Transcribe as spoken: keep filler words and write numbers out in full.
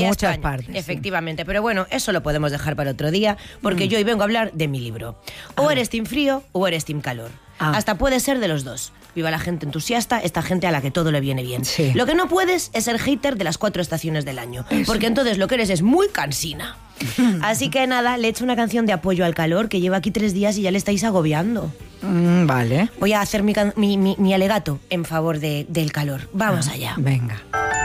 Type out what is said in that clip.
muchas España. partes. Efectivamente, sí. Pero bueno, eso lo podemos dejar para otro día, porque mm. yo hoy vengo a hablar de mi libro. O ah. eres team frío o eres team calor. Ah. Hasta puede ser de los dos. Viva la gente entusiasta, esta gente a la que todo le viene bien. Sí. Lo que no puedes es ser hater de las cuatro estaciones del año, eso. Porque entonces lo que eres es muy cansina. Así que nada, le he hecho una canción de apoyo al calor que lleva aquí tres días y ya le estáis agobiando. Mm, vale. Voy a hacer mi, mi, mi, mi alegato en favor de, del calor. Vamos ah, allá. Venga.